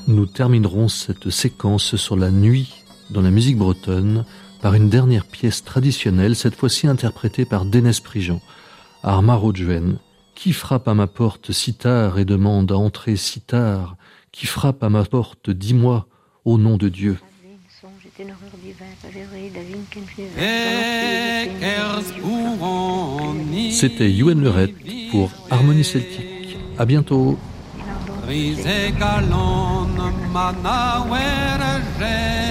Nous terminerons cette séquence sur la nuit dans la musique bretonne par une dernière pièce traditionnelle, cette fois-ci interprétée par Dénes Prigent. Armar Odjuen, qui frappe à ma porte si tard et demande à entrer si tard, qui frappe à ma porte, dis-moi, au nom de Dieu. C'était Youen Leret pour Harmonie Celtique. À bientôt.